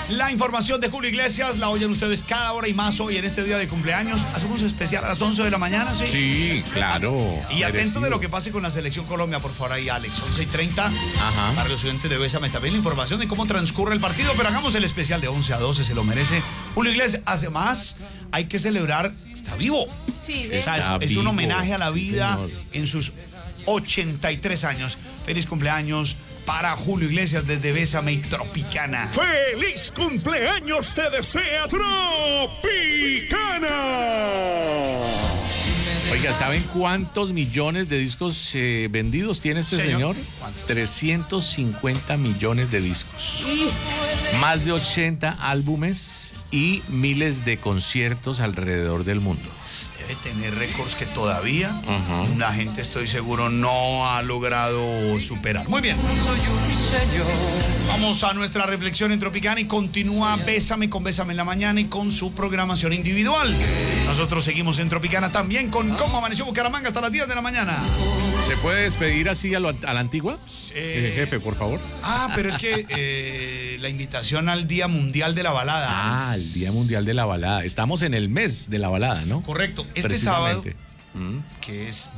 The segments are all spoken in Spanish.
La información de Julio Iglesias la oyen ustedes cada hora y más hoy en este día de cumpleaños. Hacemos especial a las 11 de la mañana, ¿sí? Sí, claro. Y atento de lo que pase con la Selección Colombia, por favor, ahí, Alex. 11:30. Ajá. Para los estudiantes de Bésame también la información de cómo transcurre el partido, pero hagamos el especial de 11 a 12, se lo merece Julio Iglesias. Además, hay que celebrar, está vivo. Sí, Es un vivo. homenaje a la vida Sí, en sus 83 años. Feliz cumpleaños para Julio Iglesias desde Bésame y Tropicana. ¡Feliz cumpleaños te desea Tropicana! Oiga, ¿saben cuántos millones de discos vendidos tiene este señor? ¿Cuántos? 350 millones de discos. Más de 80 álbumes y miles de conciertos alrededor del mundo. Debe tener récords que todavía la gente, estoy seguro, no ha logrado superar. Muy bien. Vamos a nuestra reflexión en Tropicana y continúa Bésame con Bésame en la mañana y con su programación individual. Nosotros seguimos en Tropicana también con Cómo Amaneció Bucaramanga hasta las 10 de la mañana. ¿Se puede despedir así a la antigua? Jefe, por favor. Pero es que la invitación al Día Mundial de la Balada. El Día Mundial de la Balada. Estamos en el mes de la balada, ¿no? Correcto. Este sábado, que es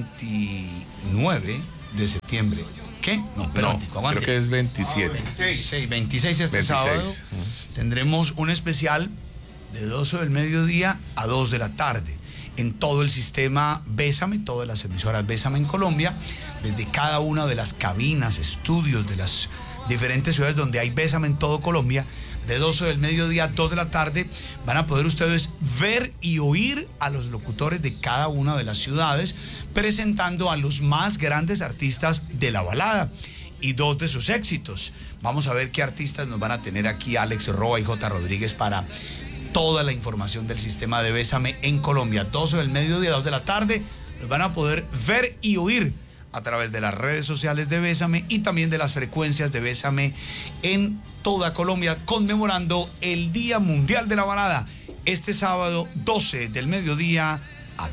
29 de septiembre. ¿Qué? No, espérate, creo que es 27. 26 este 26. sábado. Tendremos un especial de 12 del mediodía a 2 de la tarde. En todo el sistema Bésame, todas las emisoras Bésame en Colombia, desde cada una de las cabinas, estudios de las diferentes ciudades donde hay Bésame en todo Colombia, de 12 del mediodía a 2 de la tarde, van a poder ustedes ver y oír a los locutores de cada una de las ciudades presentando a los más grandes artistas de la balada y dos de sus éxitos. Vamos a ver qué artistas nos van a tener aquí Alex Roa y J. Rodríguez para toda la información del sistema de Bésame en Colombia. 12 del mediodía a 2 de la tarde, los van a poder ver y oír a través de las redes sociales de Bésame y también de las frecuencias de Bésame en toda Colombia, conmemorando el Día Mundial de la Balada. Este sábado, 12 del mediodía